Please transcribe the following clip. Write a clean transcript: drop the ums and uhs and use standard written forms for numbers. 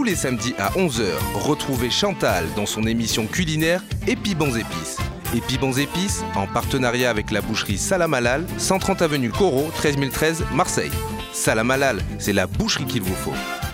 les samedis à 11 h, retrouvez Chantal dans son émission culinaire Épi Bons Épices. Épi Bons Épices, en partenariat avec la boucherie Salam Halal, 130 avenue Corot, 13013 Marseille. Salam Halal, c'est la boucherie qu'il vous faut.